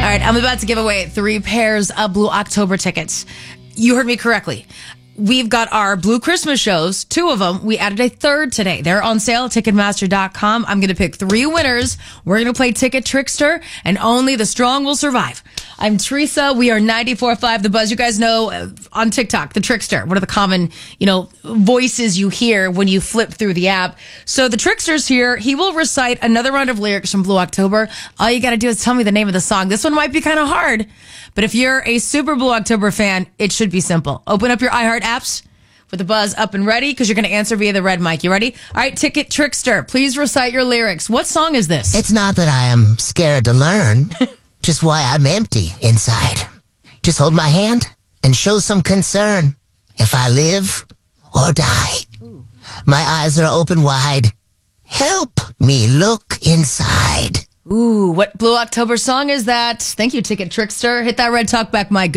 right, I'm about to give away 3 pairs of Blue October tickets. You heard me correctly. We've got our Blue Christmas shows, 2 of them. We added a 3rd today. They're on sale at Ticketmaster.com. I'm going to pick 3 winners. We're going to play Ticket Trickster, and only the strong will survive. I'm Teresa. We are 94.5 The Buzz. You guys know on TikTok, the Trickster. What are the common, voices you hear when you flip through the app? So the Trickster's here. He will recite another round of lyrics from Blue October. All you got to do is tell me the name of the song. This one might be kind of hard, but if you're a super Blue October fan, it should be simple. Open up your iHeart apps with the Buzz up and ready, because you're going to answer via the red mic. You ready? All right, Ticket Trickster, please recite your lyrics. What song is this? It's not that I am scared to learn, just why I'm empty inside. Just hold my hand and show some concern. If I live or die, my eyes are open wide. Help me look inside. Ooh, what Blue October song is that? Thank you, Ticket Trickster. Hit that red talk back mic.